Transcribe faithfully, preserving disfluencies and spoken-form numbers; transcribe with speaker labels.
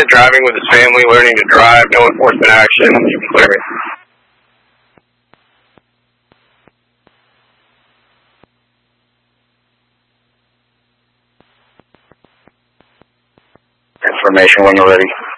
Speaker 1: said driving with his family, learning to drive, no enforcement action. You can clear me. Information when you're ready.